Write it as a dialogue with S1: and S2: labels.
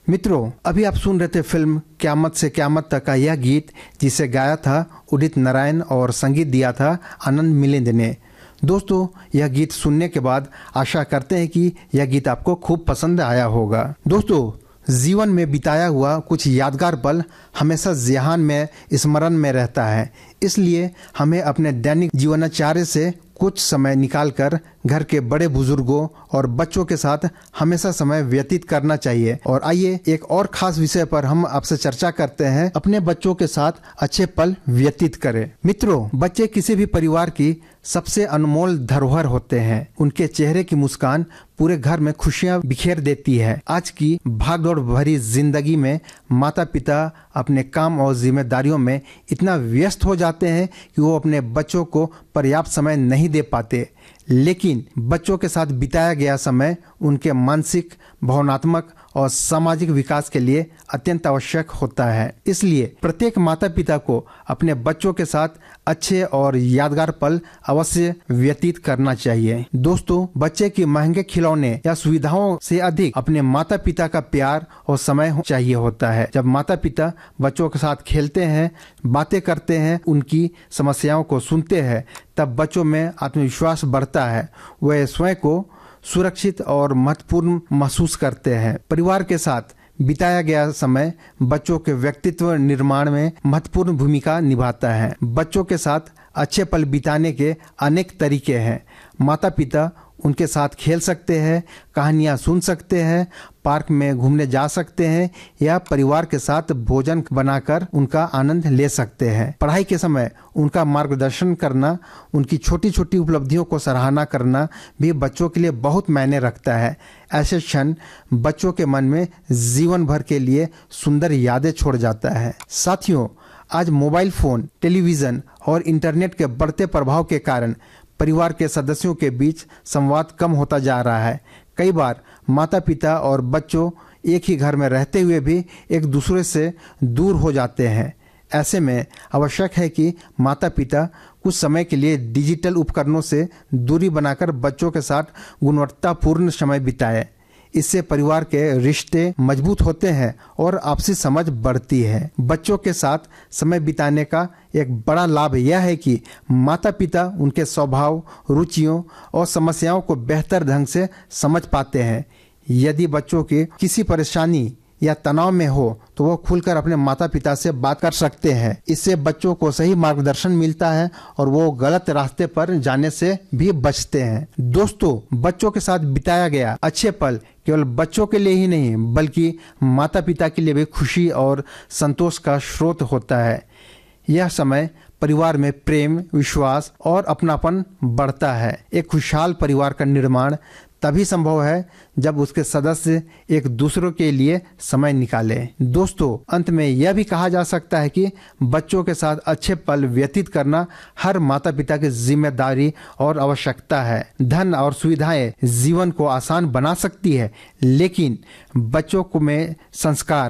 S1: मित्रों, अभी आप सुन रहे थे फिल्म क़यामत से क़यामत तक का यह गीत, जिसे गाया था उदित नारायण और संगीत दिया था आनंद मिलिंद ने। दोस्तों, यह गीत सुनने के बाद आशा करते हैं कि यह गीत आपको खूब पसंद आया होगा। दोस्तों, जीवन में बिताया हुआ कुछ यादगार पल हमेशा ज़हन में स्मरण में रहता है, इसलिए हमें अपने दैनिक जीवनाचार्य से कुछ समय निकालकर घर के बड़े बुजुर्गों और बच्चों के साथ हमेशा समय व्यतीत करना चाहिए। और आइए एक और खास विषय पर हम आपसे चर्चा करते हैं, अपने बच्चों के साथ अच्छे पल व्यतीत करें। मित्रों, बच्चे किसी भी परिवार की सबसे अनमोल धरोहर होते हैं। उनके चेहरे की मुस्कान पूरे घर में खुशियां बिखेर देती है। आज की भागदौड़ भरी जिंदगी में माता पिता अपने काम और जिम्मेदारियों में इतना व्यस्त हो जाते हैं कि वो अपने बच्चों को पर्याप्त समय नहीं दे पाते, लेकिन बच्चों के साथ बिताया गया समय उनके मानसिक, भावनात्मक और सामाजिक विकास के लिए अत्यंत आवश्यक होता है। इसलिए प्रत्येक माता पिता को अपने बच्चों के साथ अच्छे और यादगार पल अवश्य व्यतीत करना चाहिए। दोस्तों, बच्चे की महंगे खिलौने या सुविधाओं से अधिक अपने माता पिता का प्यार और समय चाहिए होता है। जब माता पिता बच्चों के साथ खेलते हैं, बातें करते हैं, उनकी समस्याओं को सुनते हैं, तब बच्चों में आत्मविश्वास बढ़ता है। वे स्वयं को सुरक्षित और महत्वपूर्ण महसूस करते हैं। परिवार के साथ बिताया गया समय बच्चों के व्यक्तित्व निर्माण में महत्वपूर्ण भूमिका निभाता है। बच्चों के साथ अच्छे पल बिताने के अनेक तरीके हैं। माता पिता उनके साथ खेल सकते हैं, कहानियाँ सुन सकते हैं, पार्क में घूमने जा सकते हैं या परिवार के साथ भोजन बनाकर उनका आनंद ले सकते हैं। पढ़ाई के समय उनका मार्गदर्शन करना, उनकी छोटी छोटी उपलब्धियों को सराहना करना भी बच्चों के लिए बहुत मायने रखता है। ऐसे क्षण बच्चों के मन में जीवन भर के लिए सुंदर यादें छोड़ जाता है। साथियों, आज मोबाइल फोन, टेलीविजन और इंटरनेट के बढ़ते प्रभाव के कारण परिवार के सदस्यों के बीच संवाद कम होता जा रहा है। कई बार माता पिता और बच्चों एक ही घर में रहते हुए भी एक दूसरे से दूर हो जाते हैं। ऐसे में आवश्यक है कि माता पिता कुछ समय के लिए डिजिटल उपकरणों से दूरी बनाकर बच्चों के साथ गुणवत्तापूर्ण समय बिताएं। इससे परिवार के रिश्ते मजबूत होते हैं और आपसी समझ बढ़ती है। बच्चों के साथ समय बिताने का एक बड़ा लाभ यह है कि माता पिता उनके स्वभाव, रुचियों और समस्याओं को बेहतर ढंग से समझ पाते हैं। यदि बच्चों की किसी परेशानी या तनाव में हो तो वो खुलकर अपने माता पिता से बात कर सकते हैं। इससे बच्चों को सही मार्गदर्शन मिलता है और वो गलत रास्ते पर जाने से भी बचते हैं। दोस्तों, बच्चों के साथ बिताया गया अच्छे पल केवल बच्चों के लिए ही नहीं बल्कि माता पिता के लिए भी खुशी और संतोष का स्रोत होता है। यह समय परिवार में प्रेम, विश्वास और अपनापन बढ़ता है। एक खुशहाल परिवार का निर्माण तभी संभव है जब उसके सदस्य एक दूसरे के लिए समय निकालें। दोस्तों, अंत में यह भी कहा जा सकता है कि बच्चों के साथ अच्छे पल व्यतीत करना हर माता पिता की जिम्मेदारी और आवश्यकता है। धन और सुविधाएं जीवन को आसान बना सकती है, लेकिन बच्चों को में संस्कार,